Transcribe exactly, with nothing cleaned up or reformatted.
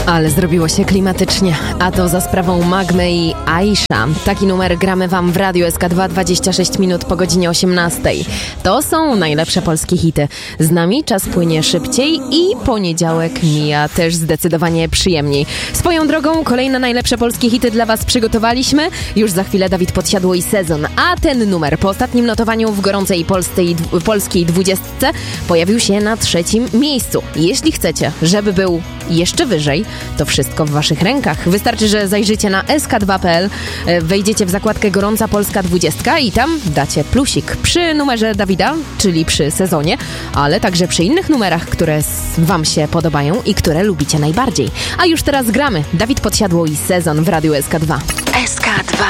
Ale zrobiło się klimatycznie, a to za sprawą Magmy i Aisha. Taki numer gramy wam w Radiu S K dwa, dwadzieścia sześć minut po godzinie osiemnastej. To są najlepsze polskie hity. Z nami czas płynie szybciej i poniedziałek mija też zdecydowanie przyjemniej. Swoją drogą kolejne najlepsze polskie hity dla was przygotowaliśmy. Już za chwilę Dawid Podsiadło i Sezon, a ten numer po ostatnim notowaniu w gorącej polskiej, polskiej dwudziestce pojawił się na trzecim miejscu. Jeśli chcecie, żeby był jeszcze wyżej, to wszystko w waszych rękach. Wystarczy, że zajrzycie na es ka dwa kropka pe el, wejdziecie w zakładkę Gorąca Polska dwudziestka i tam dacie plusik przy numerze Dawida, czyli przy Sezonie, ale także przy innych numerach, które wam się podobają i które lubicie najbardziej. A już teraz gramy. Dawid Podsiadło i Sezon w Radiu S K dwa. S K dwa.